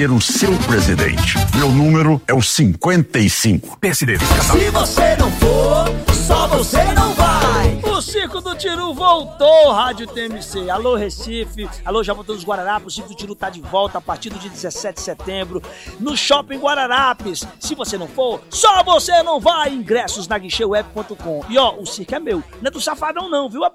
ser o seu presidente. Meu número é o 55. PSD. Se você não for, só você não vai. O Circo do Tiru voltou, Rádio TMC. Alô, Recife. Alô, Jaboatão dos Guararapes. O Circo do Tiru tá de volta a partir do dia 17 de setembro no Shopping Guararapes. Se você não for, só você não vai. Ingressos na guicheuweb.com. E ó, o circo é meu. Não é do Safadão não, viu?